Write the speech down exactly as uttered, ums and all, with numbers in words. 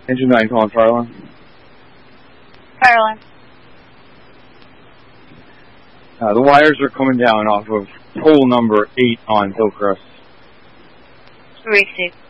Engine nine calling Fireline. Fireline. Uh, the wires are coming down off of pole number eight on Hillcrest. Receive.